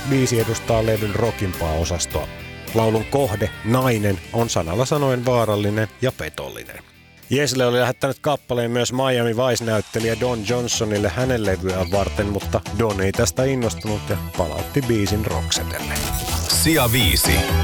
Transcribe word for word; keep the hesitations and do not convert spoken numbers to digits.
biisi edustaa levyn rockimpaa osastoa. Laulun kohde, nainen, on sanalla sanoen vaarallinen ja petollinen. Jesle oli lähettänyt kappaleen myös Miami Vice-näyttelijä Don Johnsonille hänen levyään varten, mutta Don ei tästä innostunut ja palautti biisin Roxetelle. Sija viisi.